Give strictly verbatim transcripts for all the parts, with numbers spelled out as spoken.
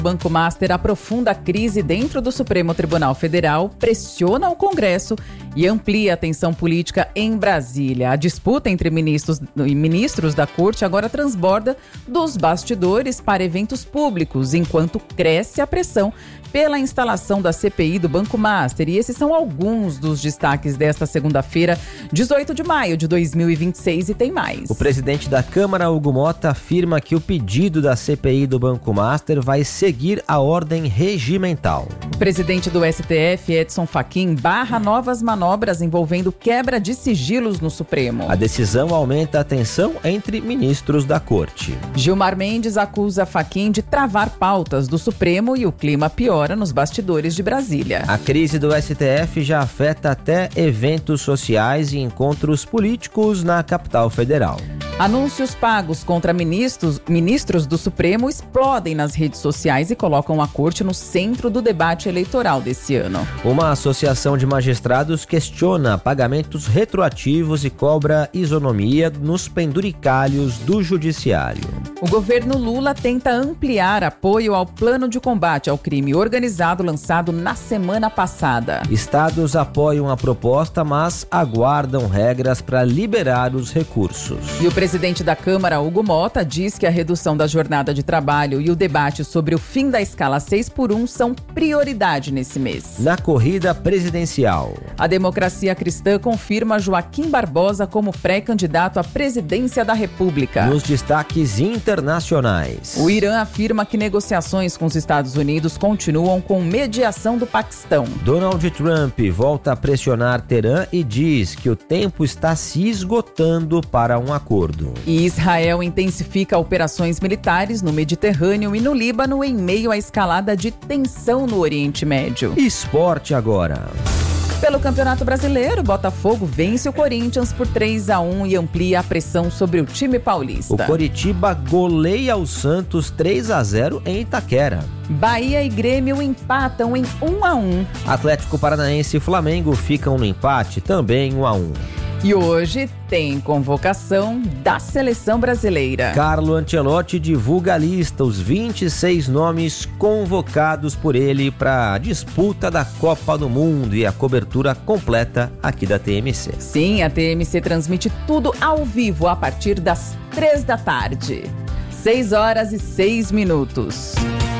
Banco Master aprofunda a crise dentro do Supremo Tribunal Federal, pressiona o Congresso e amplia a tensão política em Brasília. A disputa entre ministros e ministros da Corte agora transborda dos bastidores para eventos públicos, enquanto cresce a pressão pela instalação da C P I do Banco Master. E esses são alguns dos destaques desta segunda-feira, dezoito de maio de dois mil e vinte e seis, e tem mais. O presidente da Câmara, Hugo Mota, afirma que o pedido da C P I do Banco Master vai seguir a ordem regimental. O presidente do S T F, Edson Fachin, barra novas manobras envolvendo quebra de sigilos no Supremo. A decisão aumenta a tensão entre ministros da Corte. Gilmar Mendes acusa Fachin de travar pautas do Supremo e o clima piora nos bastidores de Brasília. A crise do S T F já afeta até eventos sociais e encontros políticos na capital federal. Anúncios pagos contra ministros, ministros do Supremo explodem nas redes sociais e colocam a Corte no centro do debate eleitoral desse ano. Uma associação de magistrados questiona pagamentos retroativos e cobra isonomia nos penduricalhos do Judiciário. O governo Lula tenta ampliar apoio ao plano de combate ao crime organizado lançado na semana passada. Estados apoiam a proposta, mas aguardam regras para liberar os recursos. E o presidente da Câmara, Hugo Mota, diz que a redução da jornada de trabalho e o debate sobre o fim da escala seis por um são prioridade nesse mês. Na corrida presidencial, a Democracia Cristã confirma Joaquim Barbosa como pré-candidato à presidência da República. Nos destaques internacionais, o Irã afirma que negociações com os Estados Unidos continuam com mediação do Paquistão. Donald Trump volta a pressionar Teherã e diz que o tempo está se esgotando para um acordo. E Israel intensifica operações militares no Mediterrâneo e no Líbano em meio à escalada de tensão no Oriente Médio. Esporte agora. Pelo Campeonato Brasileiro, Botafogo vence o Corinthians por três a um e amplia a pressão sobre o time paulista. O Coritiba goleia o Santos três a zero em Itaquera. Bahia e Grêmio empatam em um a um. Atlético Paranaense e Flamengo ficam no empate, também um a um. E hoje tem convocação da Seleção Brasileira. Carlo Ancelotti divulga a lista, os vinte e seis nomes convocados por ele para a disputa da Copa do Mundo e a cobertura completa aqui da T M C. Sim, a T M C transmite tudo ao vivo a partir das três da tarde. seis horas e seis minutos.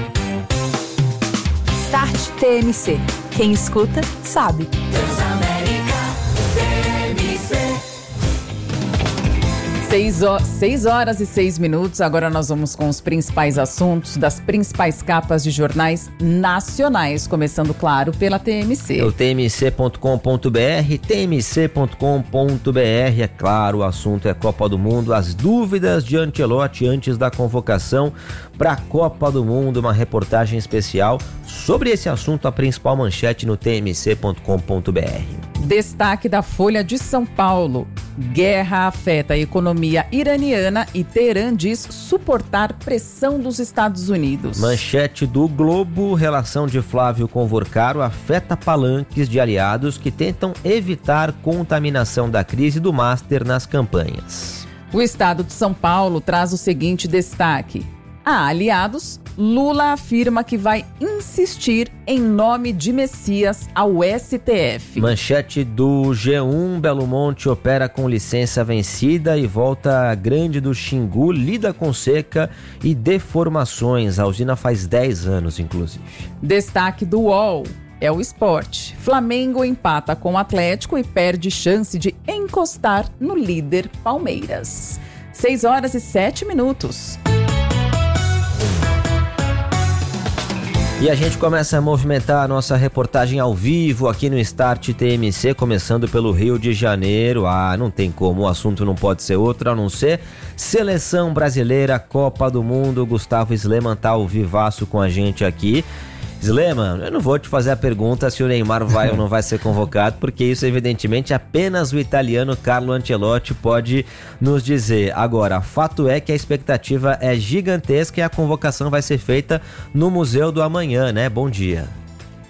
Start T M C. Quem escuta, sabe. seis horas e seis minutos, agora nós vamos com os principais assuntos das principais capas de jornais nacionais, começando, claro, pela T M C. É o T M C ponto com ponto b r, T M C ponto com ponto b r, é claro, o assunto é Copa do Mundo, as dúvidas de Ancelotti antes da convocação para a Copa do Mundo, uma reportagem especial sobre esse assunto, a principal manchete no T M C ponto com ponto b r. Destaque da Folha de São Paulo. Guerra afeta a economia iraniana e Teherã diz suportar pressão dos Estados Unidos. Manchete do Globo, relação de Flávio com Vorcaro afeta palanques de aliados que tentam evitar contaminação da crise do Master nas campanhas. O Estado de São Paulo traz o seguinte destaque. Há aliados, Lula afirma que vai insistir em nome de Messias ao S T F. Manchete do G um, Belo Monte opera com licença vencida e volta grande do Xingu, lida com seca e deformações. A usina faz dez anos, inclusive. Destaque do U O L é o esporte. Flamengo empata com o Atlético e perde chance de encostar no líder Palmeiras. seis horas e sete minutos. E a gente começa a movimentar a nossa reportagem ao vivo aqui no Start T M C, começando pelo Rio de Janeiro. Ah, não tem como, o assunto não pode ser outro a não ser Seleção Brasileira, Copa do Mundo. Gustavo Sleman tá ao vivaço com a gente aqui. Sleman, eu não vou te fazer a pergunta se o Neymar vai ou não vai ser convocado, porque isso evidentemente apenas o italiano Carlo Ancelotti pode nos dizer. Agora, fato é que a expectativa é gigantesca e a convocação vai ser feita no Museu do Amanhã, né? Bom dia.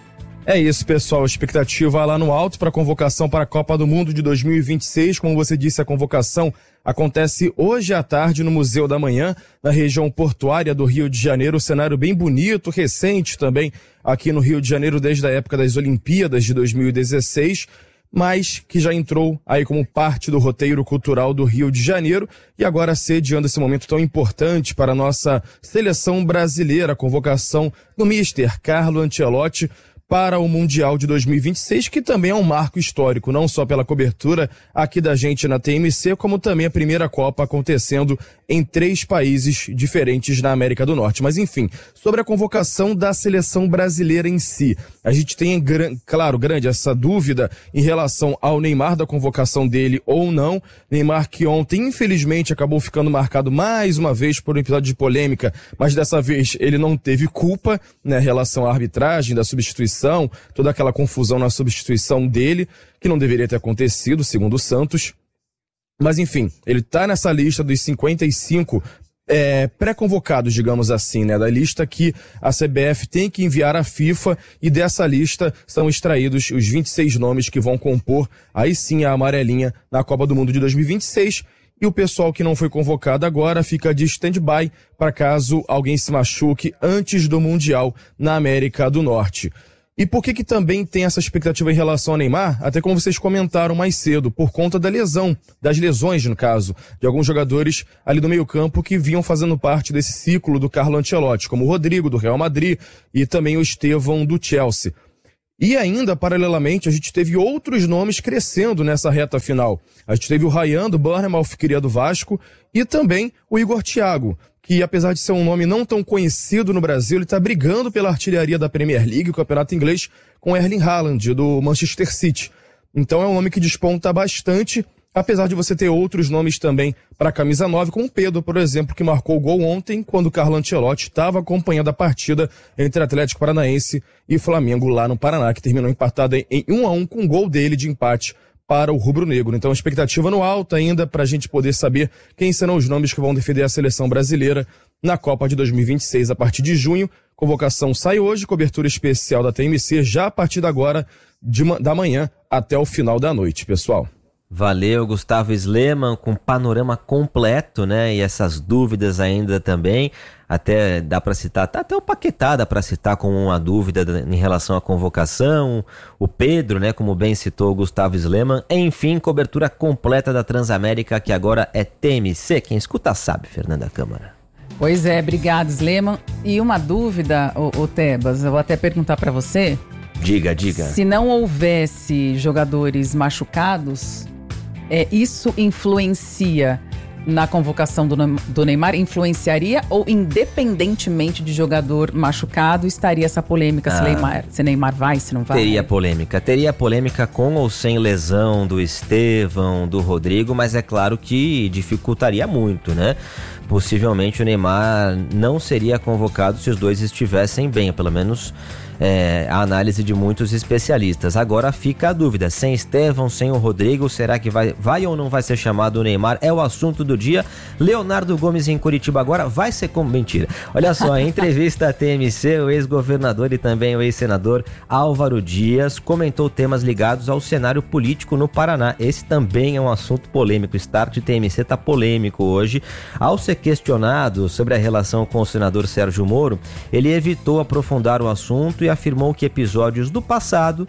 É isso, pessoal. Expectativa lá no alto para a convocação para a Copa do Mundo de dois mil e vinte e seis. Como você disse, a convocação acontece hoje à tarde no Museu da Manhã, na região portuária do Rio de Janeiro. Cenário bem bonito, recente também aqui no Rio de Janeiro desde a época das Olimpíadas de dois mil e dezesseis, mas que já entrou aí como parte do roteiro cultural do Rio de Janeiro e agora sediando esse momento tão importante para a nossa seleção brasileira, a convocação do mister Carlo Ancelotti para o Mundial de dois mil e vinte e seis, que também é um marco histórico, não só pela cobertura aqui da gente na T M C, como também a primeira Copa acontecendo em três países diferentes na América do Norte. Mas enfim, sobre a convocação da seleção brasileira em si, a gente tem, claro, grande essa dúvida em relação ao Neymar, da convocação dele ou não. Neymar que ontem, infelizmente, acabou ficando marcado mais uma vez por um episódio de polêmica, mas dessa vez ele não teve culpa, né, em relação à arbitragem, da substituição, toda aquela confusão na substituição dele, que não deveria ter acontecido, segundo o Santos. Mas enfim, ele tá nessa lista dos cinquenta e cinco é, pré-convocados, digamos assim, né, da lista que a C B F tem que enviar à FIFA, e dessa lista são extraídos os vinte e seis nomes que vão compor, aí sim, a amarelinha na Copa do Mundo de dois mil e vinte e seis, e o pessoal que não foi convocado agora fica de stand-by para caso alguém se machuque antes do Mundial na América do Norte. E por que que também tem essa expectativa em relação ao Neymar? Até como vocês comentaram mais cedo, por conta da lesão, das lesões no caso, de alguns jogadores ali do meio campo que vinham fazendo parte desse ciclo do Carlo Ancelotti, como o Rodrigo do Real Madrid e também o Estevão do Chelsea. E ainda, paralelamente, a gente teve outros nomes crescendo nessa reta final. A gente teve o Ryan do Bournemouth, que queria do Vasco, e também o Igor Thiago, que apesar de ser um nome não tão conhecido no Brasil, ele está brigando pela artilharia da Premier League, o campeonato inglês, com Erling Haaland, do Manchester City. Então é um nome que desponta bastante, apesar de você ter outros nomes também para a camisa nove, como o Pedro, por exemplo, que marcou o gol ontem, quando o Carlo Ancelotti estava acompanhando a partida entre Atlético Paranaense e Flamengo lá no Paraná, que terminou empatada em um a um com o gol dele de empate para o rubro-negro. Então, expectativa no alto ainda para a gente poder saber quem serão os nomes que vão defender a seleção brasileira na Copa de dois mil e vinte e seis a partir de junho. Convocação sai hoje, cobertura especial da T M C já a partir de agora, de, da manhã até o final da noite, pessoal. Valeu, Gustavo Sleman, com panorama completo, né? E essas dúvidas ainda também. Até dá para citar, tá até o Paquetá dá para citar com uma dúvida em relação à convocação. O Pedro, né? Como bem citou o Gustavo Sleman. Enfim, cobertura completa da Transamérica, que agora é T M C. Quem escuta sabe, Fernanda Câmara. Pois é, obrigado, Sleman. E uma dúvida, ô, ô Tebas, eu vou até perguntar para você. Diga, diga. Se não houvesse jogadores machucados, é, isso influencia na convocação do, do Neymar? Influenciaria ou, independentemente de jogador machucado, estaria essa polêmica ah, se, Neymar, se Neymar vai, se não vai? Teria polêmica. Teria polêmica com ou sem lesão do Estevão, do Rodrigo, mas é claro que dificultaria muito, né? Possivelmente o Neymar não seria convocado se os dois estivessem bem, pelo menos é, a análise de muitos especialistas. Agora fica a dúvida, sem Estevão, sem o Rodrigo, será que vai, vai ou não vai ser chamado o Neymar? É o assunto do dia. Leonardo Gomes em Curitiba agora vai ser como... Mentira. Olha só, a entrevista à T M C, o ex-governador e também o ex-senador Álvaro Dias comentou temas ligados ao cenário político no Paraná. Esse também é um assunto polêmico. O Start T M C tá polêmico hoje. Ao ser questionado sobre a relação com o senador Sérgio Moro, ele evitou aprofundar o assunto e afirmou que episódios do passado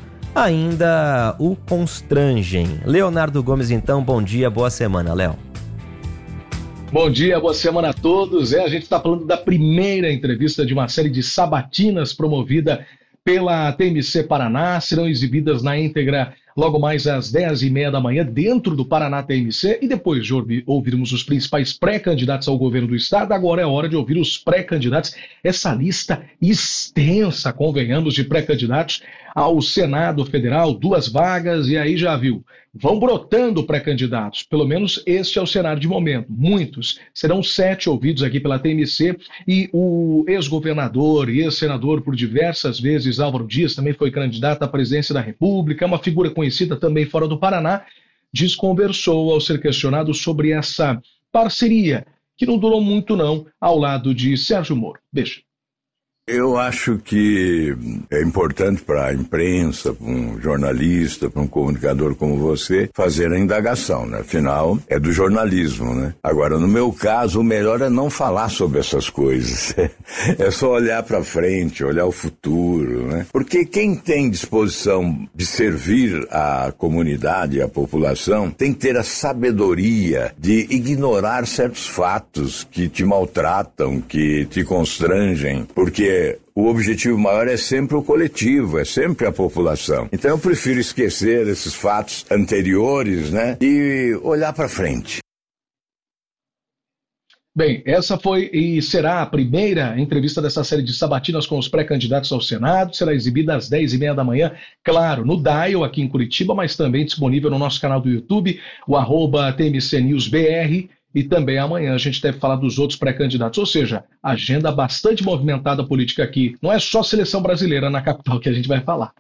ainda o constrangem. Leonardo Gomes, então, bom dia, boa semana, Léo. Bom dia, boa semana a todos. É, a gente está falando da primeira entrevista de uma série de sabatinas promovida pela T M C Paraná. Serão exibidas na íntegra logo mais às dez e meia da manhã, dentro do Paraná T M C, e depois de ouvir, ouvirmos os principais pré-candidatos ao governo do estado, agora é hora de ouvir os pré-candidatos, essa lista extensa, convenhamos, de pré-candidatos ao Senado Federal, duas vagas, e aí já viu, vão brotando pré-candidatos, pelo menos este é o cenário de momento, muitos, serão sete ouvidos aqui pela T M C, e o ex-governador e ex-senador por diversas vezes, Álvaro Dias, também foi candidato à presidência da República, uma figura conhecida também fora do Paraná, desconversou ao ser questionado sobre essa parceria, que não durou muito não, ao lado de Sérgio Moro. Veja. Eu acho que é importante para a imprensa, para um jornalista, para um comunicador como você, fazer a indagação, né? Afinal, é do jornalismo, né? Agora, no meu caso, o melhor é não falar sobre essas coisas. É só olhar para frente, olhar o futuro, né? Porque quem tem disposição de servir a comunidade e a população tem que ter a sabedoria de ignorar certos fatos que te maltratam, que te constrangem, porque o objetivo maior é sempre o coletivo, é sempre a população. Então eu prefiro esquecer esses fatos anteriores, né, e olhar para frente. Bem, essa foi e será a primeira entrevista dessa série de sabatinas com os pré-candidatos ao Senado. Será exibida às dez e meia da manhã, claro, no Dial aqui em Curitiba, mas também disponível no nosso canal do YouTube, o arroba T M C News B R. E também amanhã a gente deve falar dos outros pré-candidatos. Ou seja, agenda bastante movimentada política aqui. Não é só seleção brasileira na capital que a gente vai falar.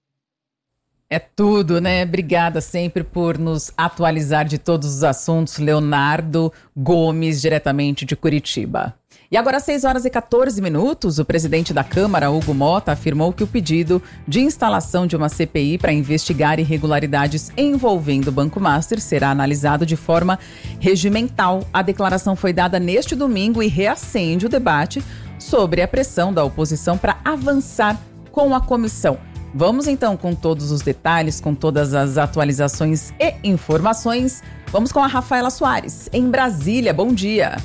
É tudo, né? Obrigada sempre por nos atualizar de todos os assuntos. Leonardo Gomes, diretamente de Curitiba. E agora, às seis horas e quatorze minutos, o presidente da Câmara, Hugo Motta, afirmou que o pedido de instalação de uma C P I para investigar irregularidades envolvendo o Banco Master será analisado de forma regimental. A declaração foi dada neste domingo e reacende o debate sobre a pressão da oposição para avançar com a comissão. Vamos então com todos os detalhes, com todas as atualizações e informações. Vamos com a Rafaela Soares, em Brasília. Bom dia.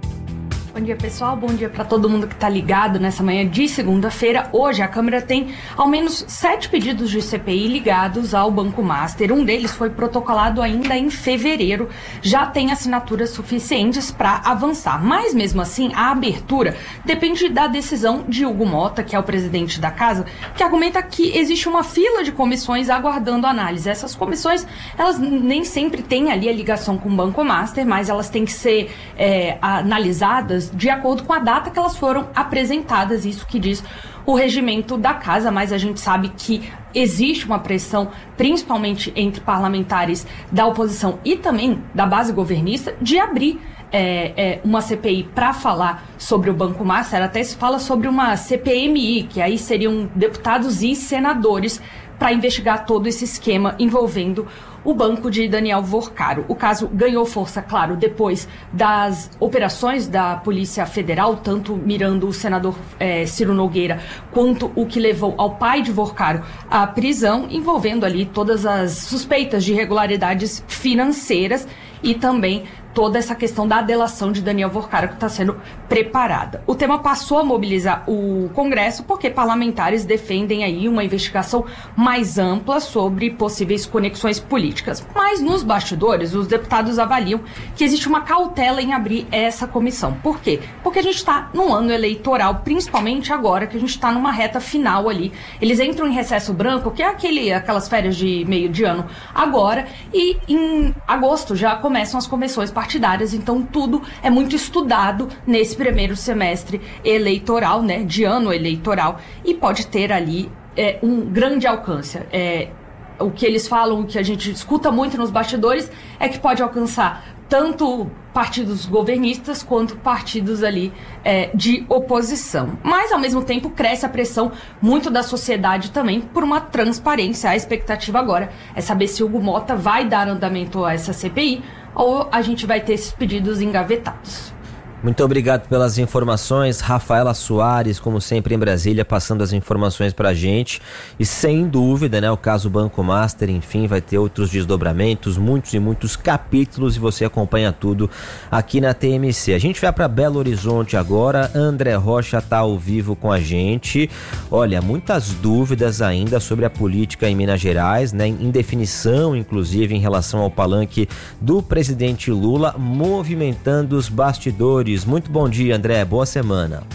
Bom dia, pessoal. Bom dia para todo mundo que está ligado nessa manhã de segunda-feira. Hoje a Câmara tem ao menos sete pedidos de C P I ligados ao Banco Master. Um deles foi protocolado ainda em fevereiro. Já tem assinaturas suficientes para avançar. Mas, mesmo assim, a abertura depende da decisão de Hugo Motta, que é o presidente da casa, que argumenta que existe uma fila de comissões aguardando análise. Essas comissões, elas nem sempre têm ali a ligação com o Banco Master, mas elas têm que ser é, analisadas de acordo com a data que elas foram apresentadas, isso que diz o regimento da casa, mas a gente sabe que existe uma pressão, principalmente entre parlamentares da oposição e também da base governista, de abrir é, é, uma C P I para falar sobre o Banco Master. Até se fala sobre uma C P M I, que aí seriam deputados e senadores para investigar todo esse esquema envolvendo o banco de Daniel Vorcaro. O caso ganhou força, claro, depois das operações da Polícia Federal, tanto mirando o senador eh, Ciro Nogueira, quanto o que levou ao pai de Vorcaro à prisão, envolvendo ali todas as suspeitas de irregularidades financeiras e também toda essa questão da delação de Daniel Vorcaro que está sendo preparada. O tema passou a mobilizar o Congresso porque parlamentares defendem aí uma investigação mais ampla sobre possíveis conexões políticas. Mas nos bastidores, os deputados avaliam que existe uma cautela em abrir essa comissão. Por quê? Porque a gente está num ano eleitoral, principalmente agora que a gente está numa reta final ali. Eles entram em recesso branco, que é aquele, aquelas férias de meio de ano agora, e em agosto já começam as comissões partidárias. partidárias, então tudo é muito estudado nesse primeiro semestre eleitoral, né, de ano eleitoral, e pode ter ali é, um grande alcance. É, o que eles falam, o que a gente escuta muito nos bastidores, é que pode alcançar tanto partidos governistas quanto partidos ali é, de oposição. Mas, ao mesmo tempo, cresce a pressão muito da sociedade também por uma transparência. A expectativa agora é saber se Hugo Motta vai dar andamento a essa C P I ou a gente vai ter esses pedidos engavetados. Muito obrigado pelas informações, Rafaela Soares, como sempre em Brasília, passando as informações pra gente. E sem dúvida, né, o caso Banco Master, enfim, vai ter outros desdobramentos, muitos e muitos capítulos, e você acompanha tudo aqui na T M C. A gente vai para Belo Horizonte agora, André Rocha tá ao vivo com a gente. Olha, muitas dúvidas ainda sobre a política em Minas Gerais, né, em definição, inclusive, em relação ao palanque do presidente Lula, movimentando os bastidores. Muito bom dia, André. Boa semana.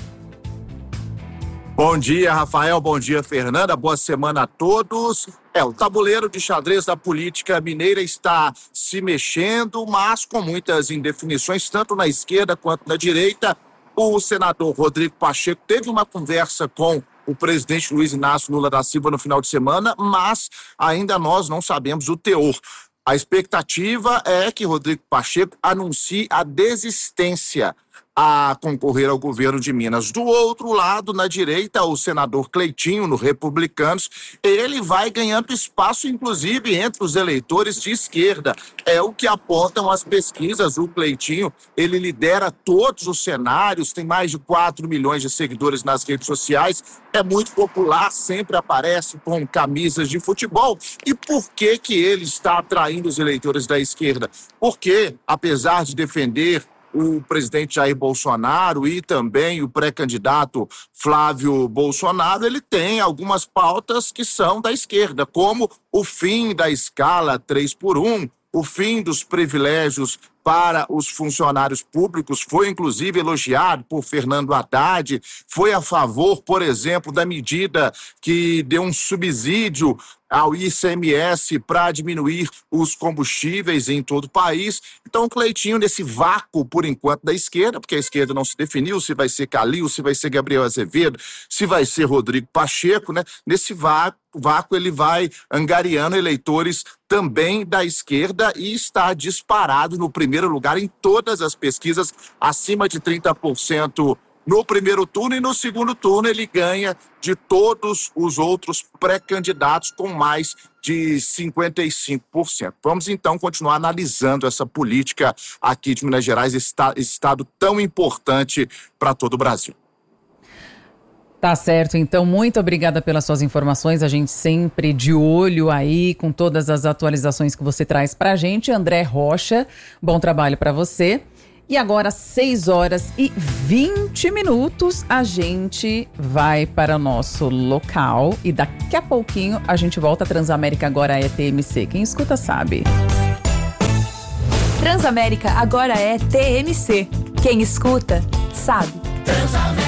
Bom dia, Rafael. Bom dia, Fernanda. Boa semana a todos. É, o tabuleiro de xadrez da política mineira está se mexendo, mas com muitas indefinições, tanto na esquerda quanto na direita. O senador Rodrigo Pacheco teve uma conversa com o presidente Luiz Inácio Lula da Silva no final de semana, mas ainda nós não sabemos o teor. A expectativa é que Rodrigo Pacheco anuncie a desistência a concorrer ao governo de Minas. Do outro lado, na direita, o senador Cleitinho, no Republicanos, ele vai ganhando espaço, inclusive, entre os eleitores de esquerda. É o que apontam as pesquisas. O Cleitinho, ele lidera todos os cenários, tem mais de quatro milhões de seguidores nas redes sociais, é muito popular, sempre aparece com camisas de futebol. E por que que ele está atraindo os eleitores da esquerda? Porque, apesar de defender o presidente Jair Bolsonaro e também o pré-candidato Flávio Bolsonaro, ele tem algumas pautas que são da esquerda, como o fim da escala três por um, o fim dos privilégios para os funcionários públicos, foi inclusive elogiado por Fernando Haddad, foi a favor, por exemplo, da medida que deu um subsídio ao I C M S para diminuir os combustíveis em todo o país. Então, o Cleitinho, nesse vácuo, por enquanto, da esquerda, porque a esquerda não se definiu se vai ser Calil, se vai ser Gabriel Azevedo, se vai ser Rodrigo Pacheco, né? Nesse vácuo, vácuo ele vai angariando eleitores também da esquerda e está disparado no primeiro lugar em todas as pesquisas, acima de trinta por cento no primeiro turno, e no segundo turno ele ganha de todos os outros pré-candidatos com mais de cinquenta e cinco por cento. Vamos então continuar analisando essa política aqui de Minas Gerais, esse estado tão importante para todo o Brasil. Tá certo, então muito obrigada pelas suas informações, a gente sempre de olho aí com todas as atualizações que você traz pra gente. André Rocha, bom trabalho para você. E agora, seis horas e vinte minutos, a gente vai para o nosso local e daqui a pouquinho a gente volta. Transamérica agora é T M C, quem escuta sabe. Transamérica agora é T M C, quem escuta sabe. Transamérica.